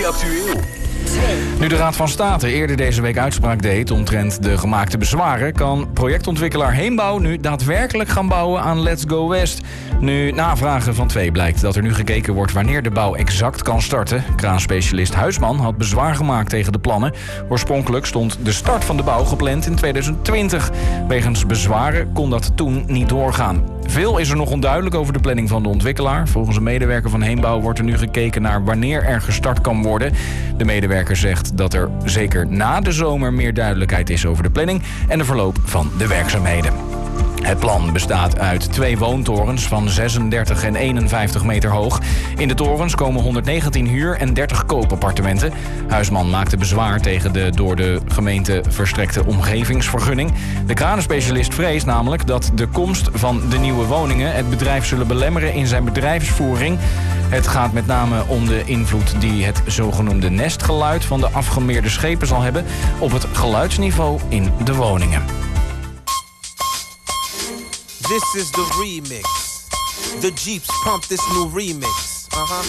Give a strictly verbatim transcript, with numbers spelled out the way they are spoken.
actueel. Nu de Raad van State eerder deze week uitspraak deed omtrent de gemaakte bezwaren, kan projectontwikkelaar Heembouw nu daadwerkelijk gaan bouwen aan Let's Go West. Nu na vragen van twee blijkt dat er nu gekeken wordt wanneer de bouw exact kan starten. Kraanspecialist Huisman had bezwaar gemaakt tegen de plannen. Oorspronkelijk stond de start van de bouw gepland in tweeduizend twintig. Wegens bezwaren kon dat toen niet doorgaan. Veel is er nog onduidelijk over de planning van de ontwikkelaar. Volgens een medewerker van Heembouw wordt er nu gekeken naar wanneer er gestart kan worden. De medewerker zegt dat er zeker na de zomer meer duidelijkheid is over de planning en de verloop van de werkzaamheden. Het plan bestaat uit twee woontorens van zesendertig en eenenvijftig meter hoog. In de torens komen honderdnegentien huur- en dertig koopappartementen. Huisman maakte bezwaar tegen de door de gemeente verstrekte omgevingsvergunning. De kranenspecialist vreest namelijk dat de komst van de nieuwe woningen het bedrijf zullen belemmeren in zijn bedrijfsvoering. Het gaat met name om de invloed die het zogenoemde nestgeluid van de afgemeerde schepen zal hebben op het geluidsniveau in de woningen. This is the remix. The Jeeps pump this new remix. Uh-huh.